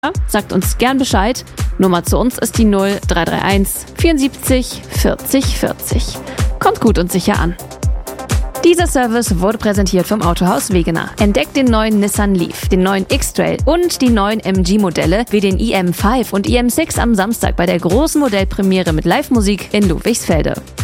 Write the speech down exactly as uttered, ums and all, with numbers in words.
Sagt uns gern Bescheid. Nummer zu uns ist die null drei drei eins vierundsiebzig vierzig vierzig. Kommt gut und sicher an. Dieser Service wurde präsentiert vom Autohaus Wegener. Entdeckt den neuen Nissan Leaf, den neuen X-Trail und die neuen M G-Modelle wie den i M fünf und i M sechs am Samstag bei der großen Modellpremiere mit Live-Musik in Ludwigsfelde.